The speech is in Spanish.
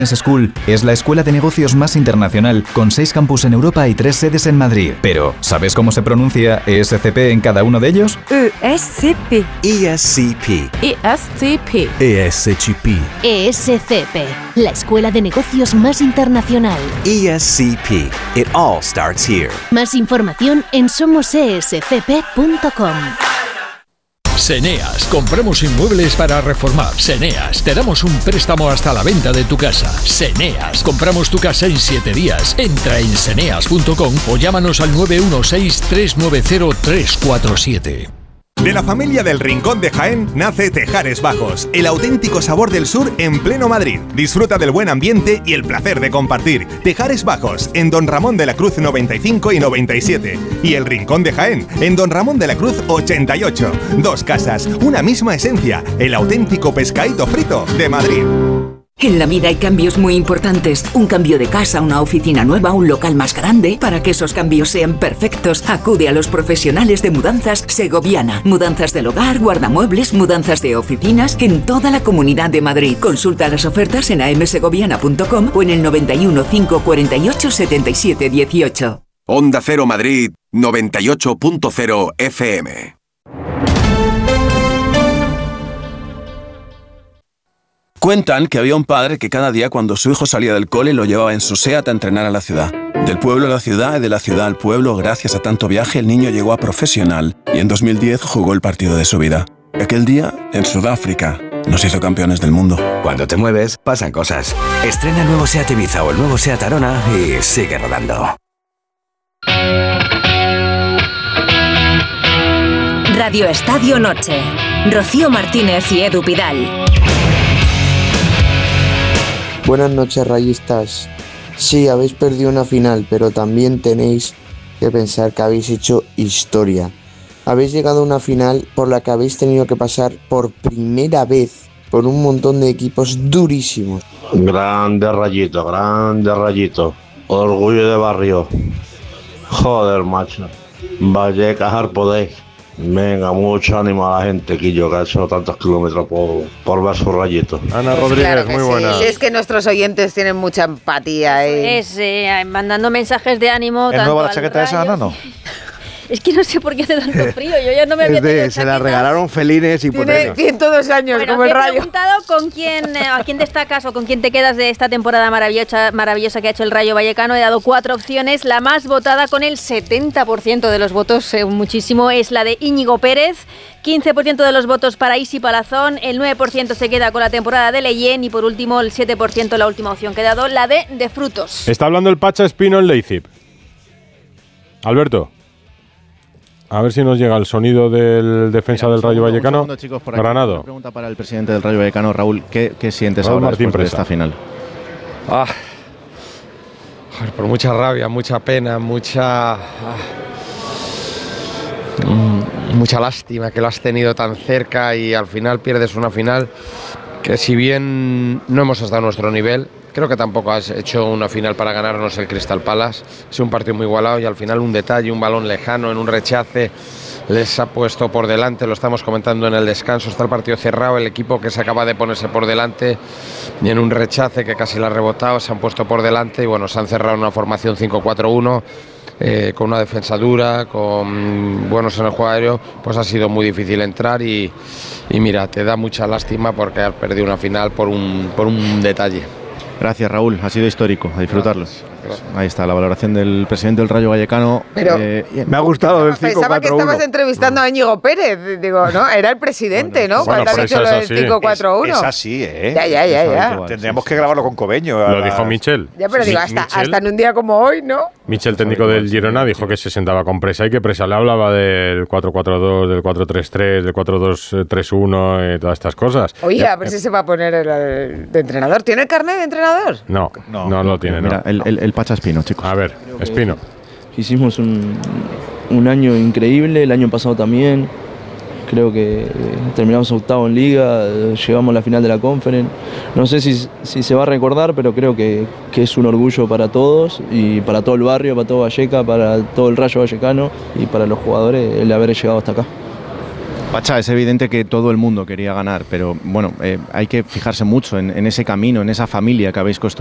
School es la escuela de negocios más internacional, con 6 campus en Europa y 3 sedes en Madrid. Pero, ¿sabes cómo se pronuncia ESCP en cada uno de ellos? ESCP. ESCP. ESCP. ESCP. ESCP, la escuela de negocios más internacional. ESCP. It all starts here. Más información en somosescp.com. Seneas, compramos inmuebles para reformar. Seneas, te damos un préstamo hasta la venta de tu casa. Seneas, compramos tu casa en 7 días. Entra en seneas.com o llámanos al 916-390-347. De la familia del Rincón de Jaén nace Tejares Bajos, el auténtico sabor del sur en pleno Madrid. Disfruta del buen ambiente y el placer de compartir. Tejares Bajos, en Don Ramón de la Cruz 95 y 97. Y el Rincón de Jaén, en Don Ramón de la Cruz 88. 2 casas, una misma esencia, el auténtico pescadito frito de Madrid. En la vida hay cambios muy importantes. Un cambio de casa, una oficina nueva, un local más grande. Para que esos cambios sean perfectos, acude a los profesionales de Mudanzas Segoviana. Mudanzas del hogar, guardamuebles, mudanzas de oficinas en toda la Comunidad de Madrid. Consulta las ofertas en amsegoviana.com o en el 91 548 77 18. Onda Cero Madrid 98.0 FM. Cuentan que había un padre que cada día cuando su hijo salía del cole lo llevaba en su SEAT a entrenar a la ciudad. Del pueblo a la ciudad y de la ciudad al pueblo, gracias a tanto viaje, el niño llegó a profesional y en 2010 jugó el partido de su vida. Aquel día, en Sudáfrica, nos hizo campeones del mundo. Cuando te mueves, pasan cosas. Estrena el nuevo SEAT Ibiza o el nuevo SEAT Arona y sigue rodando. Radio Estadio Noche. Rocío Martínez y Edu Pidal. Buenas noches, rayistas. Sí, habéis perdido una final, pero también tenéis que pensar que habéis hecho historia. Habéis llegado a una final por la que habéis tenido que pasar por primera vez por un montón de equipos durísimos. Grande Rayito. Orgullo de barrio. Joder, macho. Vallecas al poder. Venga, mucho ánimo a la gente que yo que ha hecho tantos kilómetros por ver su Rayito. Ana Rodríguez, muy buena. Sí, es que nuestros oyentes tienen mucha empatía. Mandando mensajes de ánimo. ¿Es nueva la chaqueta esa, Ana, no? Es que no sé por qué hace tanto frío. Yo ya no me había tenido se la regalaron felines y tiene 102 años, bueno, como el Rayo. Te he preguntado a quién destacas o con quién te quedas de esta temporada maravillosa que ha hecho el Rayo Vallecano. He dado 4 opciones. La más votada con el 70% de los votos, muchísimo, es la de Íñigo Pérez. 15% de los votos para Isi Palazón, el 9% se queda con la temporada de Leyen y por último el 7%, la última opción que he dado, la de Frutos. Está hablando el Pacha Espino en Leipzig. Alberto. A ver si nos llega el sonido del defensa del Rayo Vallecano. Un segundo, chicos, por aquí. Granado. Una pregunta para el presidente del Rayo Vallecano, Raúl. ¿Qué sientes ahora después de esta final? Por mucha rabia, mucha pena, mucha lástima que lo has tenido tan cerca y al final pierdes una final que, si bien no hemos estado a nuestro nivel, creo que tampoco has hecho una final para ganarnos el Crystal Palace. Es un partido muy igualado y al final un detalle, un balón lejano en un rechace les ha puesto por delante. Lo estamos comentando en el descanso, está el partido cerrado, el equipo que se acaba de ponerse por delante y en un rechace que casi la ha rebotado se han puesto por delante y bueno, se han cerrado en una formación 5-4-1. Con una defensa dura, con buenos en el juego aéreo, pues ha sido muy difícil entrar y mira, te da mucha lástima porque has perdido una final por un detalle. Gracias, Raúl, ha sido histórico, a disfrutarlo. Ahí está la valoración del presidente del Rayo Vallecano. Pero me ha gustado el 5-4-1. Pensaba que estabas entrevistando a Íñigo Pérez. Digo, ¿no? Era el presidente, ¿no? Bueno, cuando has dicho lo del 5-4-1. Es así, ¿eh? Ya. Tendríamos que grabarlo con Cobeño. Lo dijo Michel. Ya, pero digo, hasta en un día como hoy, ¿no? Michel, técnico del Girona, dijo que se sentaba con Presa y que Presa le hablaba del 4-4-2, del 4-3-3, del 4-2-3-1, todas estas cosas. Oye, a ver si se va a poner el de entrenador. ¿Tiene el carnet de entrenador? No lo tiene. Mira, no. el Pacha Espino, chicos. A ver, Espino. Hicimos un año increíble, el año pasado también. Creo que terminamos octavo en Liga, llegamos a la final de la Conference. No sé si se va a recordar, pero creo que es un orgullo para todos y para todo el barrio, para todo Valleca, para todo el Rayo Vallecano y para los jugadores el haber llegado hasta acá. Pacha, es evidente que todo el mundo quería ganar, pero bueno, hay que fijarse mucho en ese camino, en esa familia que habéis construido.